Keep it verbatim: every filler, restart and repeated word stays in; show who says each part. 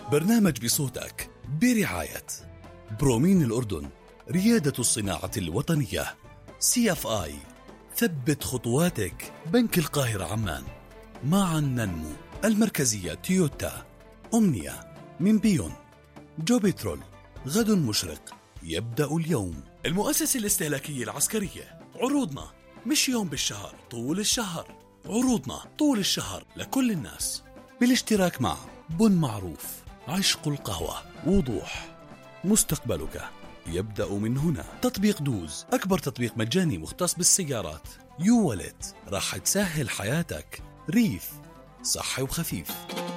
Speaker 1: برنامج بصوتك برعاية برومين الأردن، ريادة الصناعة الوطنية. سي اف آي، ثبت خطواتك. بنك القاهرة عمان. معا ننمو. المركزية تويوتا. أمنية من بيون. جوبيترول، غد مشرق يبدأ اليوم. المؤسسة الاستهلاكية العسكرية. عروضنا مش يوم بالشهر، طول الشهر. عروضنا طول الشهر لكل الناس، بالاشتراك مع بن معروف، عشق القهوة، وضوح. مستقبلك يبدأ من هنا. تطبيق دوز، أكبر تطبيق مجاني مختص بالسيارات. يو ولد، راح تسهل حياتك. ريف، صحي وخفيف.